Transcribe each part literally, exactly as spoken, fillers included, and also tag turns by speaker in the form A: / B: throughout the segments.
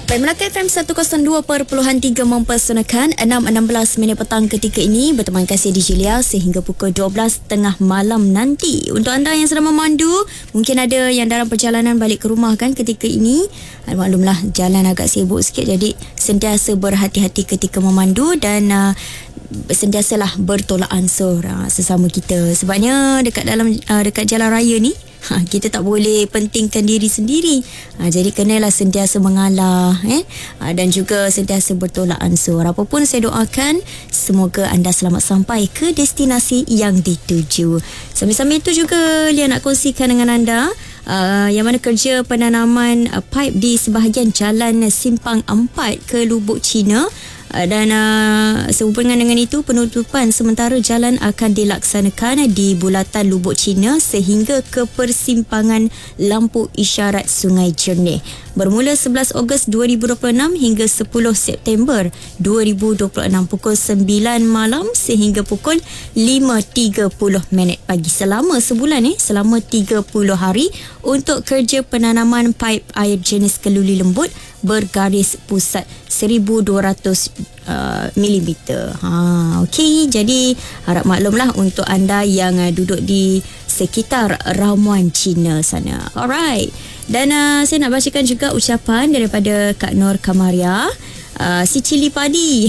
A: Baik, Melaka F M seratus dua perpuluhan tiga mempersembahkan enam enam belas minit petang ketika ini berteman kasih di Julia sehingga pukul dua belas tengah malam nanti. Untuk anda yang sedang memandu, mungkin ada yang dalam perjalanan balik ke rumah kan ketika ini. Maklumlah jalan agak sibuk sikit, jadi sentiasa berhati-hati ketika memandu dan uh, sentiasalah bertolak ansur uh, sesama kita. Sebabnya dekat dalam uh, dekat jalan raya ni Ha, kita tak boleh pentingkan diri sendiri. Ha, jadi kenalah sentiasa mengalah eh? ha, dan juga sentiasa bertolak ansur. Apapun saya doakan semoga anda selamat sampai ke destinasi yang dituju. Sambil-sambil itu juga Lia nak kongsikan dengan anda Uh, yang mana kerja penanaman uh, pipe di sebahagian jalan Simpang empat ke Lubuk Cina. Uh, dan uh, sehubungan dengan itu, penutupan sementara jalan akan dilaksanakan di bulatan Lubuk Cina sehingga ke persimpangan lampu isyarat Sungai Jernih bermula sebelas Ogos dua ribu dua puluh enam hingga sepuluh September dua ribu dua puluh enam pukul sembilan malam sehingga pukul lima tiga puluh minit pagi selama sebulan eh selama tiga puluh hari untuk kerja penanaman paip air jenis keluli lembut bergaris pusat seribu dua ratus uh, milimeter. Ha, okey, jadi harap maklumlah untuk anda yang uh, duduk di sekitar ramuan Cina sana. Alright. Dan uh, saya nak bacakan juga ucapan daripada Kak Nur Kamaria. Uh, si cili padi.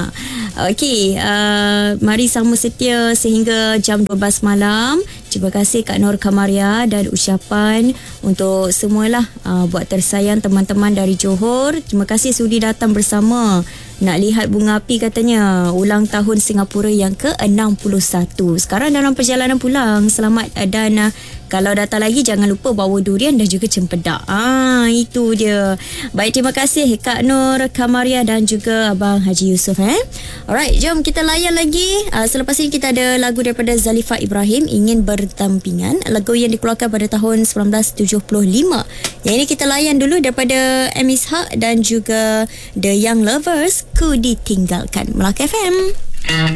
A: Okey, uh, mari sama setia sehingga jam dua belas malam. Terima kasih Kak Nur Kamaria dan ucapan untuk semualah uh, buat tersayang teman-teman dari Johor. Terima kasih sudi datang bersama. Nak lihat bunga api katanya. Ulang tahun Singapura yang ke enam puluh satu. Sekarang dalam perjalanan pulang. Selamat dan uh, kalau datang lagi jangan lupa bawa durian dan juga cempedak. Ah, itu dia. Baik, terima kasih Kak Nur Kamaria dan juga Abang Haji Yusof eh. Alright, jom kita layan lagi. Uh, selepas ini kita ada lagu daripada Zalifah Ibrahim, Ingin Berdampingan. Lagu yang dikeluarkan pada tahun sembilan belas tujuh puluh lima. Yang ini kita layan dulu daripada M. Ishaq dan juga The Young Lovers, Ku Ditinggalkan. Melaka F M.